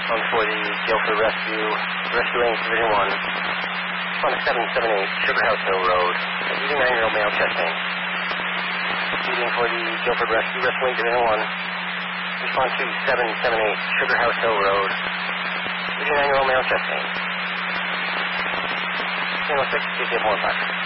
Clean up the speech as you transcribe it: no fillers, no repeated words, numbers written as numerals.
One for the Guilford Rescue, Rescue Inc., Division 1. On 778 Sugar House Hill Road. Using 9-year-old male chest pain. Speeding for the Guilford Rescue, Rescue Inc., Division 1. Respond to 778 Sugar House Hill Road. Using 9-year-old male chest pain. Channel 6, CCF 1 5.